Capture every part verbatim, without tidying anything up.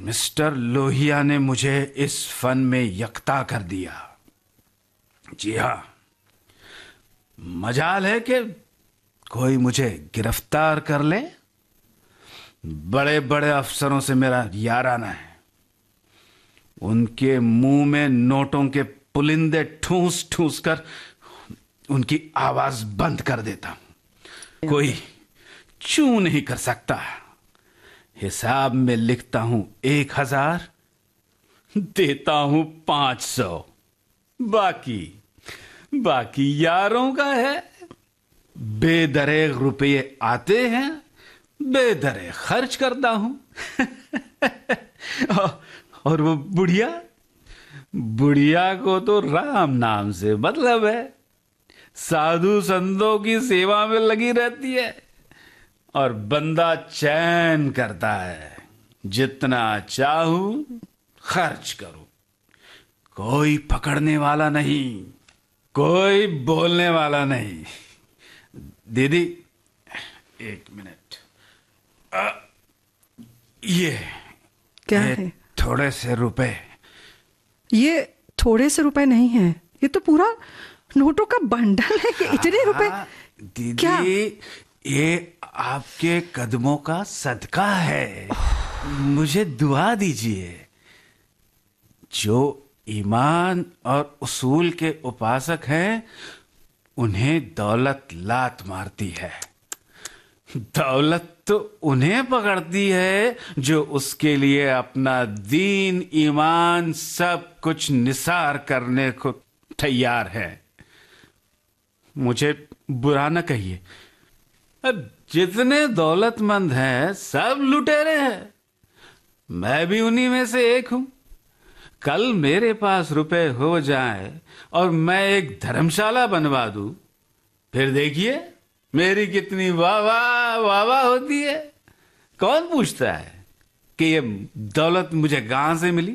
Mister Lohia ने मुझे इस फन में यकता कर दिया। जी हाँ, मजाल है कि कोई मुझे गिरफ्तार कर ले। बड़े बड़े अफसरों से मेरा याराना है। उनके मुंह में नोटों के पुलिंदे ठूस ठूस कर उनकी आवाज बंद कर देता हूं। कोई चू नहीं कर सकता। हिसाब में लिखता हूं एक हजार, देता हूं पांच सौ। बाकी बाकी यारों का है। बेदरेग रुपये आते हैं, बेदरे खर्च करता हूं। और वो बुढ़िया बुढ़िया को तो राम नाम से मतलब है। साधु संतों की सेवा में लगी रहती है और बंदा चैन करता है। जितना चाहूं खर्च करूं, कोई पकड़ने वाला नहीं, कोई बोलने वाला नहीं। दीदी एक मिनट, आ, ये क्या ये है? थोड़े से रुपए। ये थोड़े से रुपए नहीं है, ये तो पूरा नोटों का बंडल है। ये इतने रुपए? दीदी क्या? ये आपके कदमों का सदका है। मुझे दुआ दीजिए। जो ईमान और उसूल के उपासक हैं, उन्हें दौलत लात मारती है। दौलत तो उन्हें पकड़ती है जो उसके लिए अपना दीन ईमान सब कुछ निसार करने को तैयार है। मुझे बुरा न कहिए, जितने दौलतमंद हैं सब लुटेरे हैं। मैं भी उन्हीं में से एक हूं। कल मेरे पास रुपए हो जाए और मैं एक धर्मशाला बनवा दूं, फिर देखिए मेरी कितनी वाह वाह वाह वाह होती है। कौन पूछता है कि ये दौलत मुझे कहां से मिली।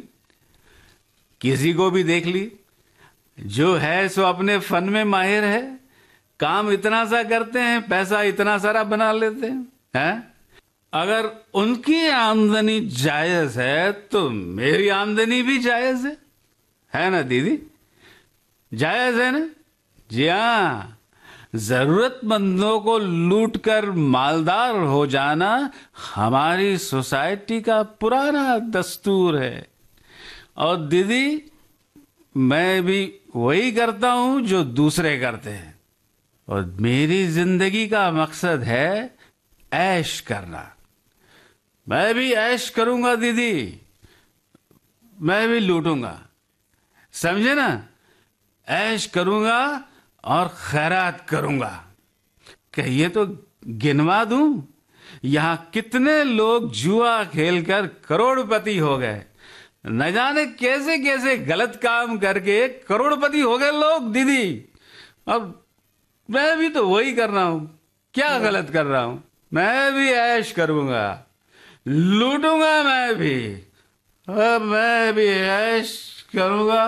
किसी को भी देख ली, जो है सो अपने फन में माहिर है। काम इतना सा करते हैं, पैसा इतना सारा बना लेते हैं, हैं? अगर उनकी आमदनी जायज है तो मेरी आमदनी भी जायज है, है ना दीदी? जायज है ना? जी हाँ, जरूरतमंदों को लूटकर मालदार हो जाना हमारी सोसाइटी का पुराना दस्तूर है। और दीदी, मैं भी वही करता हूं जो दूसरे करते हैं। और मेरी जिंदगी का मकसद है ऐश करना। मैं भी ऐश करूंगा दीदी, मैं भी लूटूंगा, समझे ना? ऐश करूंगा और खैरात करूंगा। कहिए तो गिनवा दूं, यहां कितने लोग जुआ खेलकर करोड़पति हो गए। न जाने कैसे कैसे गलत काम करके करोड़पति हो गए लोग दीदी। अब मैं भी तो वही कर रहा हूं। क्या गलत कर रहा हूं? मैं भी ऐश करूंगा, लूटूंगा मैं भी। अब मैं भी ऐश करूंगा,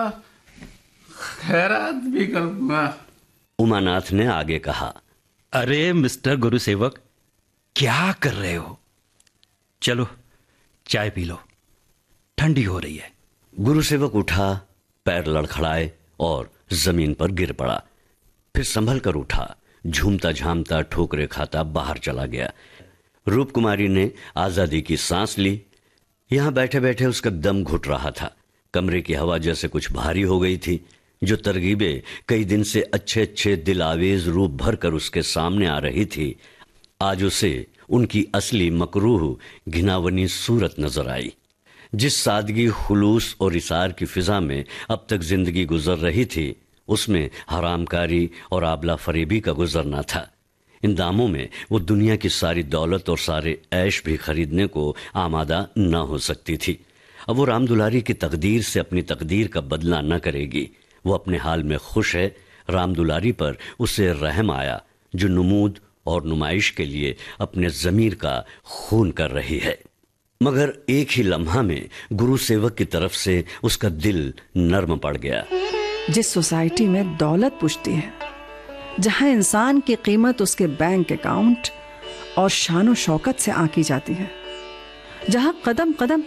खैरात भी करूंगा। उमानाथ ने आगे कहा, अरे मिस्टर गुरुसेवक, क्या कर रहे हो? चलो चाय पी लो, ठंडी हो रही है। गुरुसेवक उठा, पैर लड़खड़ाए और जमीन पर गिर पड़ा। फिर संभल कर उठा, झूमता झामता ठोकरे खाता बाहर चला गया। रूप कुमारी ने आजादी की सांस ली। यहां बैठे बैठे उसका दम घुट रहा था। कमरे की हवा जैसे कुछ भारी हो गई थी। जो तरगीबें कई दिन से अच्छे अच्छे दिल आवेज रूप भर कर उसके सामने आ रही थी, आज उसे उनकी असली मकरूह घिनावनी सूरत नजर आई। जिस सादगी, खुलूस और इसार की फिजा में अब तक जिंदगी गुजर रही थी, उसमें हरामकारी और आबला फरेबी का गुजरना था। इन दामों में वो दुनिया की सारी दौलत और सारे ऐश भी खरीदने को आमादा न हो सकती थी। अब वो राम दुलारी की तकदीर से अपनी तकदीर का बदला न करेगी। वो अपने हाल में खुश है। राम दुलारी पर उसे रहम आया, जो नुमूद और नुमाइश के लिए अपने ज़मीर का खून कर रही है। मगर एक ही लम्हा में गुरु सेवक की तरफ से उसका दिल नर्म पड़ गया। जिस सोसाइटी में दौलत पुछती है, जहां इंसान की कीमत उसके बैंक अकाउंट और शान और शौकत से आंकी जाती है, जहां कदम कदम